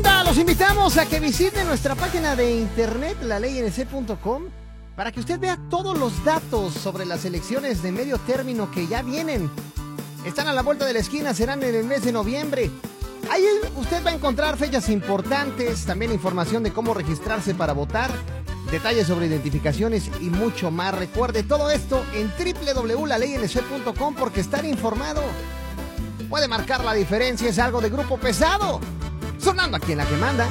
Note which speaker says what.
Speaker 1: Los invitamos a que visiten nuestra página de internet, laleyNC.com, para que usted vea todos los datos sobre las elecciones de medio término que ya vienen. Están a la vuelta de la esquina, serán en el mes de noviembre. Ahí usted va a encontrar fechas importantes, también información de cómo registrarse para votar, detalles sobre identificaciones y mucho más. Recuerde todo esto en www.laleyNC.com, porque estar informado puede marcar la diferencia. Es algo de Grupo Pesado, sonando aquí en La que manda.